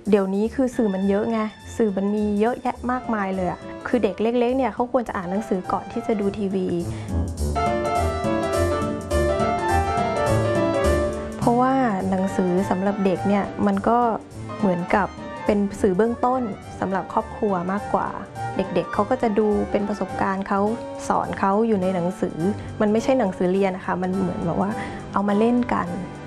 เดี๋ยวนี้คือสื่อมันเยอะไงสื่อมันมีเยอะแยะมากมายเลยคือเด็กเล็กๆเนี่ยเขาควรจะอ่านหนังสือก่อนที่จะดูทีวีเพราะว่าหนังสือสำหรับเด็กเนี่ยมันก็เหมือนกับเป็นสื่อเบื้องต้นสำหรับครอบครัวมากกว่าเด็กๆเขาก็จะดูเป็นประสบการณ์เขาสอนเขาอยู่ในหนังสือมันไม่ใช่หนังสือเรียนนะคะมันเหมือนแบบว่าเอามาเล่นกัน